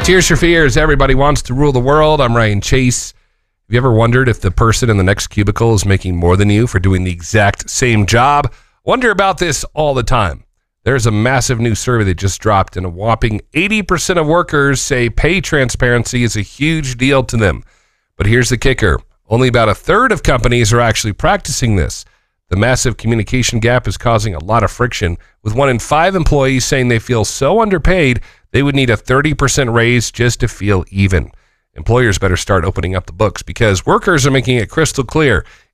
Tears for Fears. Everybody wants to rule the world. I'm Ryan Chase. Have you ever wondered if the person in the next cubicle is making more than you for doing the exact same job? Wonder about this all the time. There's a massive new survey that just dropped, and a whopping 80% of workers say pay transparency is a huge deal to them. But here's the kicker. Only about a third of companies are actually practicing this. The massive communication gap is causing a lot of friction, with 1 in 5 employees saying they feel so underpaid they would need a 30% raise just to feel even. Employers better start opening up the books because workers are making it crystal clear.